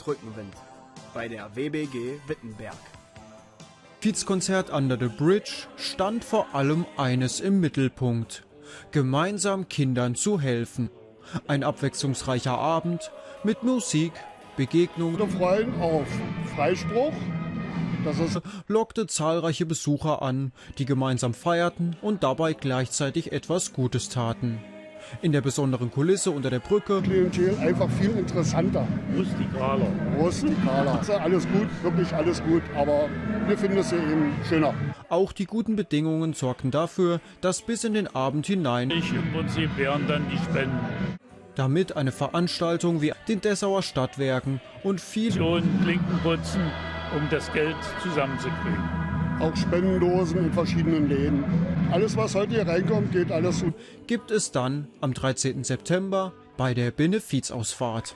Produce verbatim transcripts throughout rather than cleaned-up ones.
Rückenwind bei der W B G Wittenberg. Abschiedskonzert Under the Bridge stand vor allem eines im Mittelpunkt: gemeinsam Kindern zu helfen. Ein abwechslungsreicher Abend mit Musik, Begegnungen. Wir freuen auf Freispruch. Das ist lockte zahlreiche Besucher an, die gemeinsam feierten und dabei gleichzeitig etwas Gutes taten. In der besonderen Kulisse unter der Brücke Klientel einfach viel interessanter. Rustikaler. Rustikaler. Alles gut, wirklich alles gut, aber wir finden es hier eben schöner. Auch die guten Bedingungen sorgten dafür, dass bis in den Abend hinein Ich im Prinzip wären dann die Spenden. damit eine Veranstaltung wie den Dessauer Stadtwerken und viel Und Klinken putzen, um das Geld zusammenzukriegen. Auch Spendendosen in verschiedenen Läden. Alles, was heute hier reinkommt, geht alles gut. gibt es dann am dreizehnten September bei der Benefizausfahrt.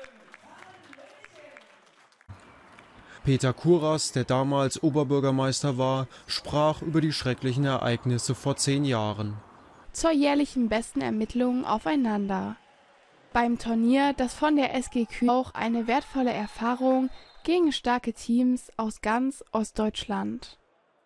Peter Kuras, der damals Oberbürgermeister war, sprach über die schrecklichen Ereignisse vor zehn Jahren. Zur jährlichen besten Ermittlungen aufeinander. Beim Turnier, das von der S G Kühn auch eine wertvolle Erfahrung gegen starke Teams aus ganz Ostdeutschland.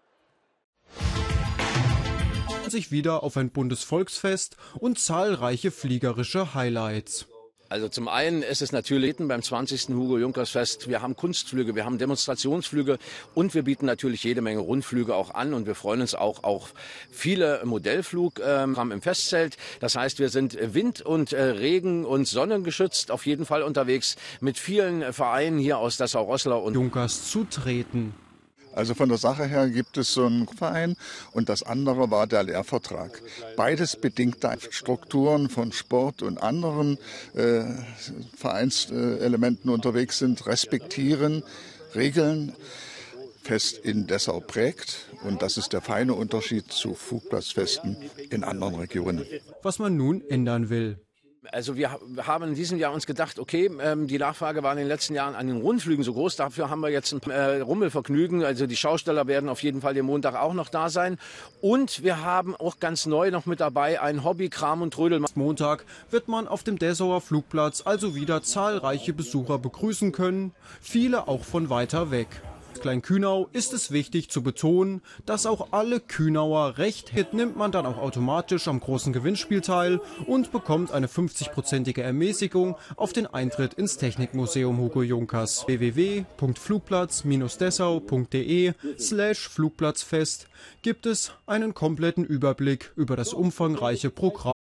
Sich wieder auf ein buntes Volksfest und zahlreiche fliegerische Highlights. Also zum einen ist es natürlich beim zwanzigsten Hugo Junkers Fest, wir haben Kunstflüge, wir haben Demonstrationsflüge und wir bieten natürlich jede Menge Rundflüge auch an und wir freuen uns auch auf viele Modellflugprogramme im Festzelt. Das heißt, wir sind Wind- und äh, Regen- und Sonnengeschützt auf jeden Fall unterwegs mit vielen Vereinen hier aus Dessau-Roßlau und Junkers zutreten. Also von der Sache her gibt es so einen Verein und das andere war der Lehrvertrag. Beides bedingt Strukturen von Sport und anderen äh, Vereinselementen unterwegs sind, respektieren, Regeln fest in Dessau prägt. Und das ist der feine Unterschied zu Flugplatzfesten in anderen Regionen. Was man nun ändern will. Also wir haben in diesem Jahr uns gedacht, okay, ähm, die Nachfrage war in den letzten Jahren an den Rundflügen so groß, dafür haben wir jetzt ein äh, Rummelvergnügen, also die Schausteller werden auf jeden Fall den Montag auch noch da sein und wir haben auch ganz neu noch mit dabei ein Hobby, Kram und Trödel. Montag wird man auf dem Dessauer Flugplatz also wieder zahlreiche Besucher begrüßen können, viele auch von weiter weg. Klein-Kühnau ist es wichtig zu betonen, dass auch alle Kühnauer Recht hätten, nimmt man dann auch automatisch am großen Gewinnspiel teil und bekommt eine fünfzigprozentige Ermäßigung auf den Eintritt ins Technikmuseum Hugo Junkers. w w w punkt flugplatz dessau punkt de slash Flugplatzfest gibt es einen kompletten Überblick über das umfangreiche Programm.